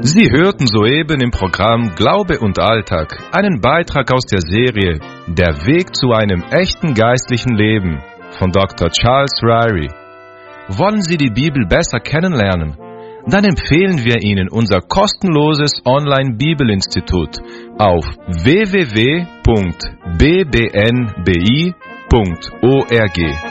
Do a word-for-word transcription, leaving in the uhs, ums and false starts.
Sie hörten soeben im Programm Glaube und Alltag einen Beitrag aus der Serie Der Weg zu einem echten geistlichen Leben von Doktor Charles Ryrie. Wollen Sie die Bibel besser kennenlernen? Dann empfehlen wir Ihnen unser kostenloses Online-Bibelinstitut auf w w w punkt b b n b i punkt org.